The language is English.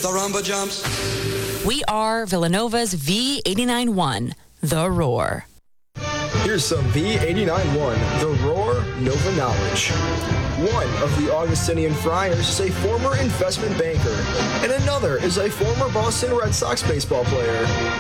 The rumba jumps. We are Villanova's V89.1, The Roar. Here's some V89.1, The Roar Nova Knowledge. One of the Augustinian Friars is a former investment banker, and another is a former Boston Red Sox baseball player.